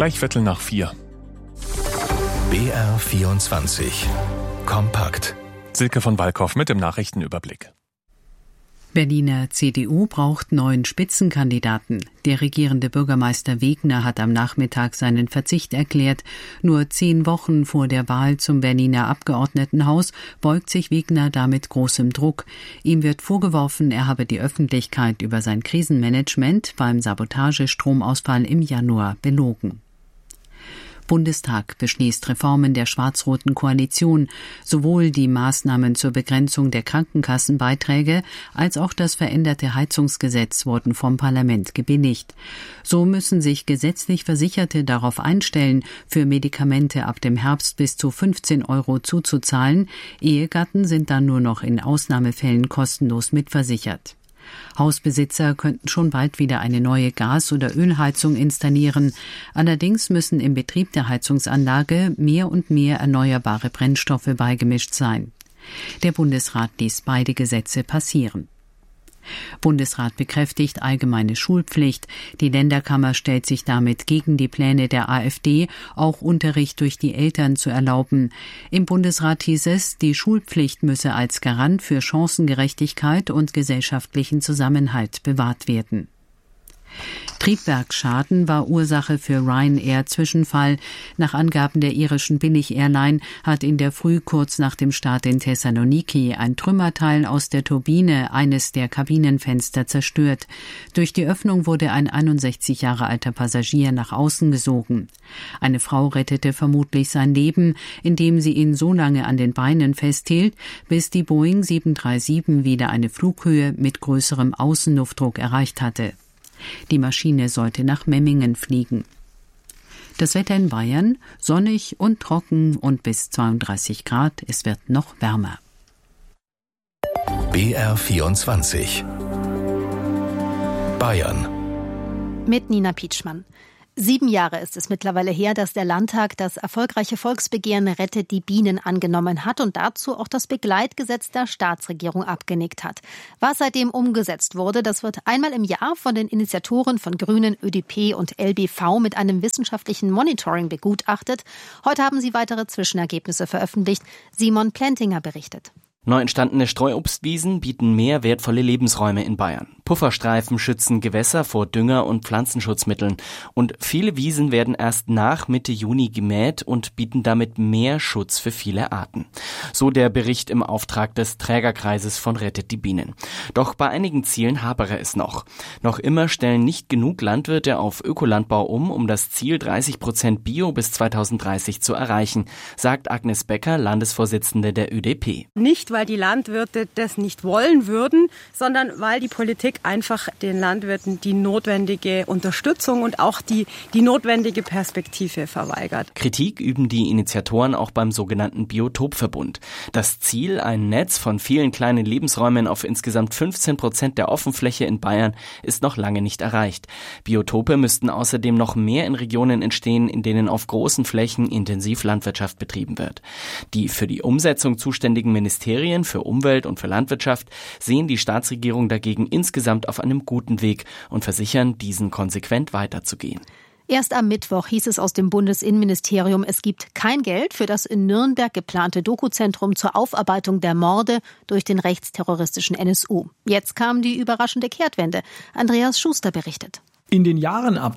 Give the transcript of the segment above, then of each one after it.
Gleich 3:15. BR24 Kompakt. Silke von Walkow mit dem Nachrichtenüberblick. Berliner CDU braucht neuen Spitzenkandidaten. Der regierende Bürgermeister Wegner hat am Nachmittag seinen Verzicht erklärt. Nur 10 Wochen vor der Wahl zum Berliner Abgeordnetenhaus beugt sich Wegner damit großem Druck. Ihm wird vorgeworfen, er habe die Öffentlichkeit über sein Krisenmanagement beim Sabotagestromausfall im Januar belogen. Bundestag beschließt Reformen der schwarz-roten Koalition. Sowohl die Maßnahmen zur Begrenzung der Krankenkassenbeiträge als auch das veränderte Heizungsgesetz wurden vom Parlament gebilligt. So müssen sich gesetzlich Versicherte darauf einstellen, für Medikamente ab dem Herbst bis zu 15 € zuzuzahlen. Ehegatten sind dann nur noch in Ausnahmefällen kostenlos mitversichert. Hausbesitzer könnten schon bald wieder eine neue Gas- oder Ölheizung installieren. Allerdings müssen im Betrieb der Heizungsanlage mehr und mehr erneuerbare Brennstoffe beigemischt sein. Der Bundesrat ließ beide Gesetze passieren. Bundesrat bekräftigt allgemeine Schulpflicht. Die Länderkammer stellt sich damit gegen die Pläne der AfD, auch Unterricht durch die Eltern zu erlauben. Im Bundesrat hieß es, die Schulpflicht müsse als Garant für Chancengerechtigkeit und gesellschaftlichen Zusammenhalt bewahrt werden. Triebwerksschaden war Ursache für Ryanair-Zwischenfall. Nach Angaben der irischen Billig-Airline hat in der Früh kurz nach dem Start in Thessaloniki ein Trümmerteil aus der Turbine eines der Kabinenfenster zerstört. Durch die Öffnung wurde ein 61 Jahre alter Passagier nach außen gesogen. Eine Frau rettete vermutlich sein Leben, indem sie ihn so lange an den Beinen festhielt, bis die Boeing 737 wieder eine Flughöhe mit größerem Außenluftdruck erreicht hatte. Die Maschine sollte nach Memmingen fliegen. Das Wetter in Bayern: sonnig und trocken und bis 32 Grad. Es wird noch wärmer. BR24 Bayern mit Nina Pietschmann. 7 Jahre ist es mittlerweile her, dass der Landtag das erfolgreiche Volksbegehren Rettet die Bienen angenommen hat und dazu auch das Begleitgesetz der Staatsregierung abgenickt hat. Was seitdem umgesetzt wurde, das wird einmal im Jahr von den Initiatoren von Grünen, ÖDP und LBV mit einem wissenschaftlichen Monitoring begutachtet. Heute haben sie weitere Zwischenergebnisse veröffentlicht. Simon Plentinger berichtet. Neu entstandene Streuobstwiesen bieten mehr wertvolle Lebensräume in Bayern. Pufferstreifen schützen Gewässer vor Dünger- und Pflanzenschutzmitteln. Und viele Wiesen werden erst nach Mitte Juni gemäht und bieten damit mehr Schutz für viele Arten. So der Bericht im Auftrag des Trägerkreises von Rettet die Bienen. Doch bei einigen Zielen hapere es noch. Noch immer stellen nicht genug Landwirte auf Ökolandbau um das Ziel 30% Bio bis 2030 zu erreichen, sagt Agnes Becker, Landesvorsitzende der ÖDP. Nicht, weil die Landwirte das nicht wollen würden, sondern weil die Politik einfach den Landwirten die notwendige Unterstützung und auch die notwendige Perspektive verweigert. Kritik üben die Initiatoren auch beim sogenannten Biotopverbund. Das Ziel, ein Netz von vielen kleinen Lebensräumen auf insgesamt 15% der Offenfläche in Bayern, ist noch lange nicht erreicht. Biotope müssten außerdem noch mehr in Regionen entstehen, in denen auf großen Flächen intensiv Landwirtschaft betrieben wird. Die für die Umsetzung zuständigen Ministerien für Umwelt und für Landwirtschaft sehen die Staatsregierung dagegen insgesamt auf einem guten Weg und versichern, diesen konsequent weiterzugehen. Erst am Mittwoch hieß es aus dem Bundesinnenministerium, es gibt kein Geld für das in Nürnberg geplante Dokuzentrum zur Aufarbeitung der Morde durch den rechtsterroristischen NSU. Jetzt kam die überraschende Kehrtwende. Andreas Schuster berichtet. In den Jahren ab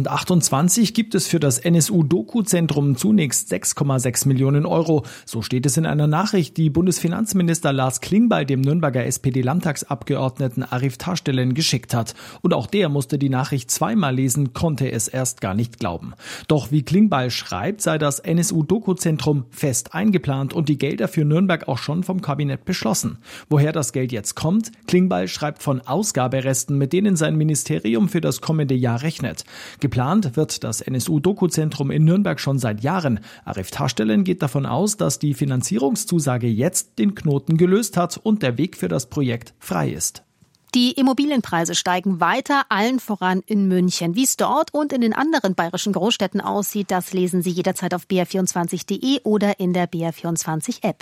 2028 gibt es für das NSU-Doku-Zentrum zunächst 6,6 Millionen €. So steht es in einer Nachricht, die Bundesfinanzminister Lars Klingbeil dem Nürnberger SPD-Landtagsabgeordneten Arif Taşdelen geschickt hat. Und auch der musste die Nachricht zweimal lesen, konnte es erst gar nicht glauben. Doch wie Klingbeil schreibt, sei das NSU-Doku-Zentrum fest eingeplant und die Gelder für Nürnberg auch schon vom Kabinett beschlossen. Woher das Geld jetzt kommt? Klingbeil schreibt von Ausgaberesten, mit denen sein Ministerium für das kommende Jahr rechnet. Geplant wird das NSU-Doku-Zentrum in Nürnberg schon seit Jahren. Arif Taşdelen geht davon aus, dass die Finanzierungszusage jetzt den Knoten gelöst hat und der Weg für das Projekt frei ist. Die Immobilienpreise steigen weiter, allen voran in München. Wie es dort und in den anderen bayerischen Großstädten aussieht, das lesen Sie jederzeit auf br24.de oder in der BR24-App.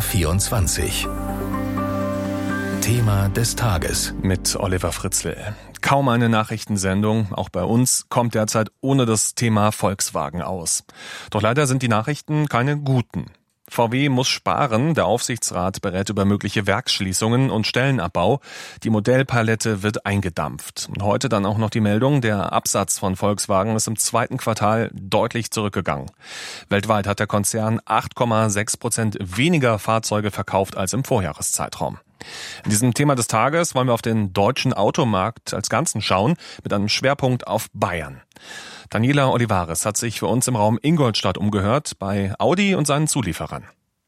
BR24 Thema des Tages mit Oliver Fritzl. Kaum eine Nachrichtensendung, auch bei uns, kommt derzeit ohne das Thema Volkswagen aus. Doch leider sind die Nachrichten keine guten. VW muss sparen, der Aufsichtsrat berät über mögliche Werksschließungen und Stellenabbau. Die Modellpalette wird eingedampft. Und heute dann auch noch die Meldung, der Absatz von Volkswagen ist im zweiten Quartal deutlich zurückgegangen. Weltweit hat der Konzern 8,6% weniger Fahrzeuge verkauft als im Vorjahreszeitraum. In diesem Thema des Tages wollen wir auf den deutschen Automarkt als Ganzen schauen, mit einem Schwerpunkt auf Bayern. Daniela Olivares hat sich für uns im Raum Ingolstadt umgehört, bei Audi und seinen Zulieferern.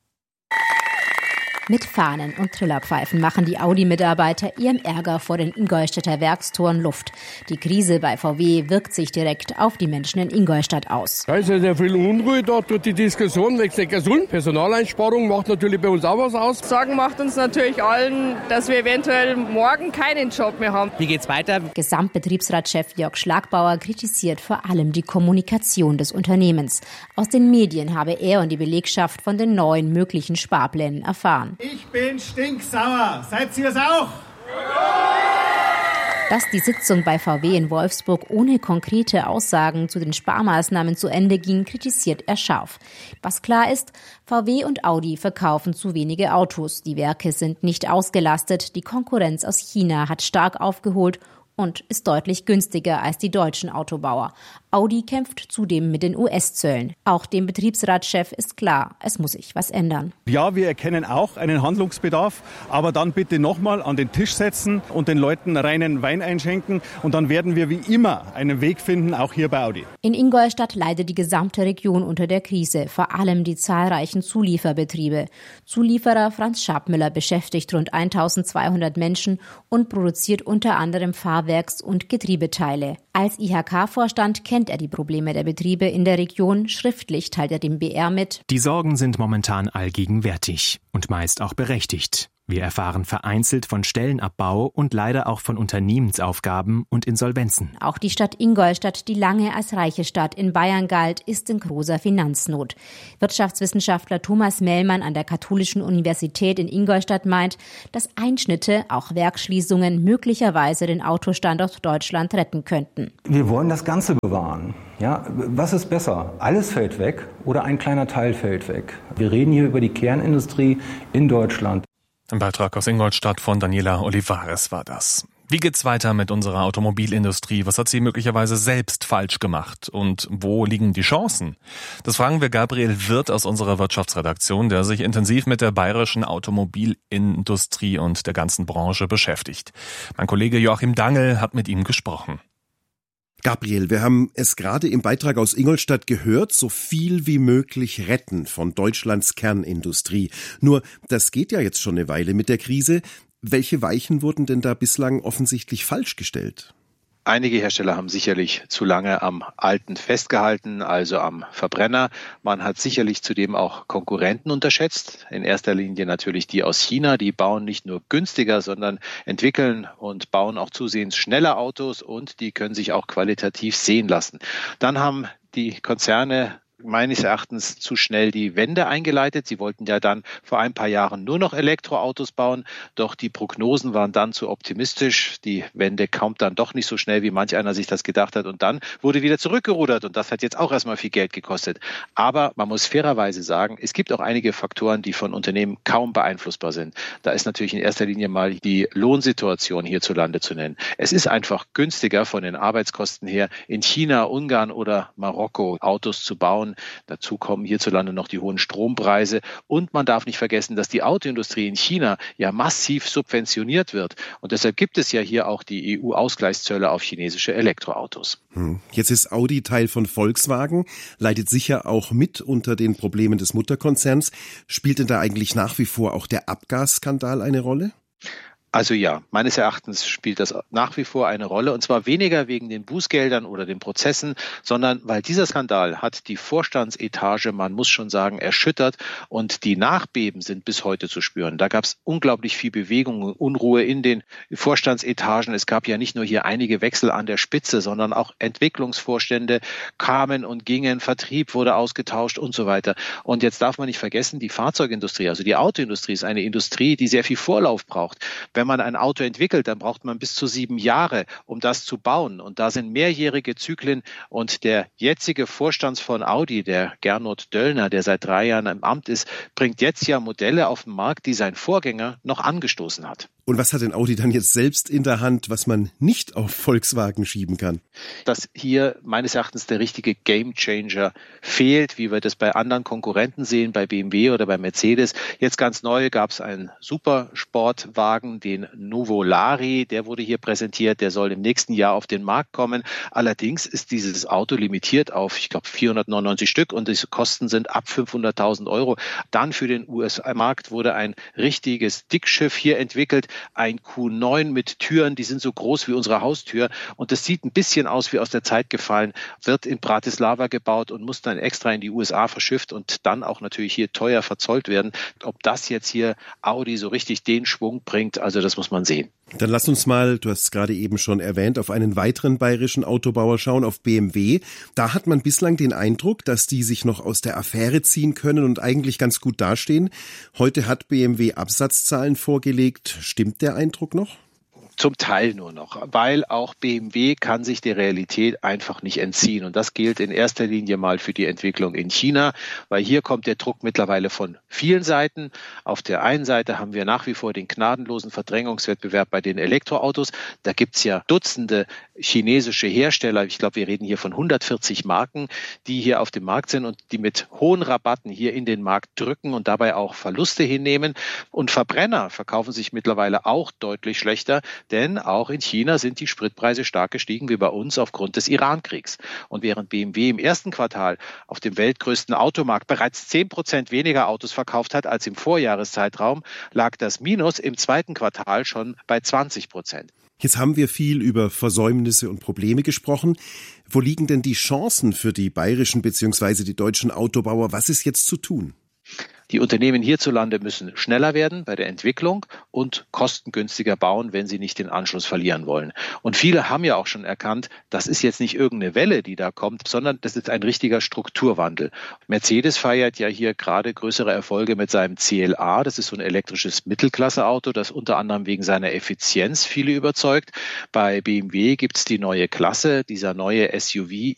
Mit Fahnen und Trillerpfeifen machen die Audi-Mitarbeiter ihrem Ärger vor den Ingolstädter Werkstoren Luft. Die Krise bei VW wirkt sich direkt auf die Menschen in Ingolstadt aus. Da ist ja sehr viel Unruhe dort durch die Diskussion wegen der Gesund. Personaleinsparung macht natürlich bei uns auch was aus. Sorgen macht uns natürlich allen, dass wir eventuell morgen keinen Job mehr haben. Wie geht's weiter? Gesamtbetriebsratschef Jörg Schlagbauer kritisiert vor allem die Kommunikation des Unternehmens. Aus den Medien habe er und die Belegschaft von den neuen möglichen Sparplänen erfahren. Ich bin stinksauer. Seid ihr es auch? Dass die Sitzung bei VW in Wolfsburg ohne konkrete Aussagen zu den Sparmaßnahmen zu Ende ging, kritisiert er scharf. Was klar ist, VW und Audi verkaufen zu wenige Autos. Die Werke sind nicht ausgelastet. Die Konkurrenz aus China hat stark aufgeholt und ist deutlich günstiger als die deutschen Autobauer. Audi kämpft zudem mit den US-Zöllen. Auch dem Betriebsratschef ist klar, es muss sich was ändern. Ja, wir erkennen auch einen Handlungsbedarf, aber dann bitte nochmal an den Tisch setzen und den Leuten reinen Wein einschenken und dann werden wir wie immer einen Weg finden, auch hier bei Audi. In Ingolstadt leidet die gesamte Region unter der Krise, vor allem die zahlreichen Zulieferbetriebe. Zulieferer Franz Schabmüller beschäftigt rund 1200 Menschen und produziert unter anderem Fahrwerks- und Getriebeteile. Als IHK-Vorstand kennt er die Probleme der Betriebe in der Region. Schriftlich teilt er dem BR mit: Die Sorgen sind momentan allgegenwärtig und meist auch berechtigt. Wir erfahren vereinzelt von Stellenabbau und leider auch von Unternehmensaufgaben und Insolvenzen. Auch die Stadt Ingolstadt, die lange als reiche Stadt in Bayern galt, ist in großer Finanznot. Wirtschaftswissenschaftler Thomas Mellmann an der Katholischen Universität in Ingolstadt meint, dass Einschnitte, auch Werksschließungen, möglicherweise den Autostandort Deutschland retten könnten. Wir wollen das Ganze bewahren. Ja, was ist besser? Alles fällt weg oder ein kleiner Teil fällt weg? Wir reden hier über die Kernindustrie in Deutschland. Ein Beitrag aus Ingolstadt von Daniela Olivares war das. Wie geht's weiter mit unserer Automobilindustrie? Was hat sie möglicherweise selbst falsch gemacht? Und wo liegen die Chancen? Das fragen wir Gabriel Wirth aus unserer Wirtschaftsredaktion, der sich intensiv mit der bayerischen Automobilindustrie und der ganzen Branche beschäftigt. Mein Kollege Joachim Dangel hat mit ihm gesprochen. Gabriel, wir haben es gerade im Beitrag aus Ingolstadt gehört, so viel wie möglich retten von Deutschlands Kernindustrie. Nur, das geht ja jetzt schon eine Weile mit der Krise. Welche Weichen wurden denn da bislang offensichtlich falsch gestellt? Einige Hersteller haben sicherlich zu lange am Alten festgehalten, also am Verbrenner. Man hat sicherlich zudem auch Konkurrenten unterschätzt. In erster Linie natürlich die aus China. Die bauen nicht nur günstiger, sondern entwickeln und bauen auch zusehends schneller Autos und die können sich auch qualitativ sehen lassen. Dann haben die Konzerne meines Erachtens zu schnell die Wende eingeleitet. Sie wollten ja dann vor ein paar Jahren nur noch Elektroautos bauen, doch die Prognosen waren dann zu optimistisch. Die Wende kam dann doch nicht so schnell, wie manch einer sich das gedacht hat und dann wurde wieder zurückgerudert und das hat jetzt auch erstmal viel Geld gekostet. Aber man muss fairerweise sagen, es gibt auch einige Faktoren, die von Unternehmen kaum beeinflussbar sind. Da ist natürlich in erster Linie mal die Lohnsituation hierzulande zu nennen. Es ist einfach günstiger von den Arbeitskosten her, in China, Ungarn oder Marokko Autos zu bauen. Dazu kommen hierzulande noch die hohen Strompreise und man darf nicht vergessen, dass die Autoindustrie in China ja massiv subventioniert wird und deshalb gibt es ja hier auch die EU-Ausgleichszölle auf chinesische Elektroautos. Jetzt ist Audi Teil von Volkswagen, leidet sicher auch mit unter den Problemen des Mutterkonzerns. Spielt denn da eigentlich nach wie vor auch der Abgasskandal eine Rolle? Also ja, meines Erachtens spielt das nach wie vor eine Rolle und zwar weniger wegen den Bußgeldern oder den Prozessen, sondern weil dieser Skandal hat die Vorstandsetage, man muss schon sagen, erschüttert und die Nachbeben sind bis heute zu spüren. Da gab es unglaublich viel Bewegung und Unruhe in den Vorstandsetagen. Es gab ja nicht nur hier einige Wechsel an der Spitze, sondern auch Entwicklungsvorstände kamen und gingen, Vertrieb wurde ausgetauscht und so weiter. Und jetzt darf man nicht vergessen, die Fahrzeugindustrie, also die Autoindustrie ist eine Industrie, die sehr viel Vorlauf braucht. Wenn man ein Auto entwickelt, dann braucht man bis zu 7 Jahre, um das zu bauen. Und da sind mehrjährige Zyklen. Und der jetzige Vorstand von Audi, der Gernot Döllner, der seit 3 Jahren im Amt ist, bringt jetzt ja Modelle auf den Markt, die sein Vorgänger noch angestoßen hat. Und was hat denn Audi dann jetzt selbst in der Hand, was man nicht auf Volkswagen schieben kann? Dass hier meines Erachtens der richtige Gamechanger fehlt, wie wir das bei anderen Konkurrenten sehen, bei BMW oder bei Mercedes. Jetzt ganz neu gab es einen Supersportwagen, den Nuvolari, der wurde hier präsentiert, der soll im nächsten Jahr auf den Markt kommen. Allerdings ist dieses Auto limitiert auf, ich glaube, 499 Stück und die Kosten sind ab 500.000 €. Dann für den US-Markt wurde ein richtiges Dickschiff hier entwickelt, ein Q9 mit Türen, die sind so groß wie unsere Haustür und das sieht ein bisschen aus wie aus der Zeit gefallen, wird in Bratislava gebaut und muss dann extra in die USA verschifft und dann auch natürlich hier teuer verzollt werden. Ob das jetzt hier Audi so richtig den Schwung bringt, also das muss man sehen. Dann lass uns mal, du hast es gerade eben schon erwähnt, auf einen weiteren bayerischen Autobauer schauen, auf BMW. Da hat man bislang den Eindruck, dass die sich noch aus der Affäre ziehen können und eigentlich ganz gut dastehen. Heute hat BMW Absatzzahlen vorgelegt. Stimmt der Eindruck noch? Zum Teil nur noch, weil auch BMW kann sich der Realität einfach nicht entziehen. Und das gilt in erster Linie mal für die Entwicklung in China, weil hier kommt der Druck mittlerweile von vielen Seiten. Auf der einen Seite haben wir nach wie vor den gnadenlosen Verdrängungswettbewerb bei den Elektroautos. Da gibt's ja Dutzende chinesische Hersteller. Ich glaube, wir reden hier von 140 Marken, die hier auf dem Markt sind und die mit hohen Rabatten hier in den Markt drücken und dabei auch Verluste hinnehmen. Und Verbrenner verkaufen sich mittlerweile auch deutlich schlechter. Denn auch in China sind die Spritpreise stark gestiegen wie bei uns aufgrund des Iran-Kriegs. Und während BMW im ersten Quartal auf dem weltgrößten Automarkt bereits 10% weniger Autos verkauft hat als im Vorjahreszeitraum, lag das Minus im zweiten Quartal schon bei 20%. Jetzt haben wir viel über Versäumnisse und Probleme gesprochen. Wo liegen denn die Chancen für die bayerischen bzw. die deutschen Autobauer? Was ist jetzt zu tun? Die Unternehmen hierzulande müssen schneller werden bei der Entwicklung und kostengünstiger bauen, wenn sie nicht den Anschluss verlieren wollen. Und viele haben ja auch schon erkannt, das ist jetzt nicht irgendeine Welle, die da kommt, sondern das ist ein richtiger Strukturwandel. Mercedes feiert ja hier gerade größere Erfolge mit seinem CLA. Das ist so ein elektrisches Mittelklasse-Auto, das unter anderem wegen seiner Effizienz viele überzeugt. Bei BMW gibt es die neue Klasse, dieser neue SUV